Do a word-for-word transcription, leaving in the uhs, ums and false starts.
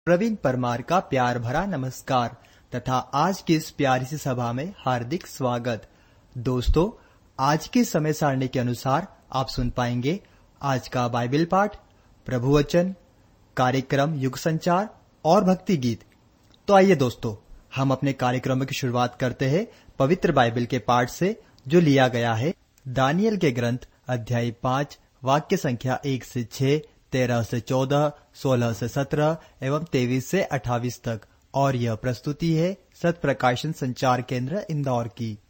प्रवीण परमार का प्यार भरा नमस्कार तथा आज की इस प्यारी सी सभा में हार्दिक स्वागत। दोस्तों, आज की समय सारणी के अनुसार आप सुन पाएंगे आज का बाइबल पाठ, प्रभु वचन, कार्यक्रम युग संचार और भक्ति गीत। तो आइए दोस्तों, हम अपने कार्यक्रम की शुरुआत करते हैं पवित्र बाइबल के पाठ से, जो लिया गया है दानियल के ग्रंथ अध्याय पाँच, वाक्य संख्या एक से छह, तेरह से चौदह, सोलह से सत्रह एवं तेईस से अट्ठाईस तक। और यह प्रस्तुति है सत प्रकाशन संचार केंद्र इंदौर की।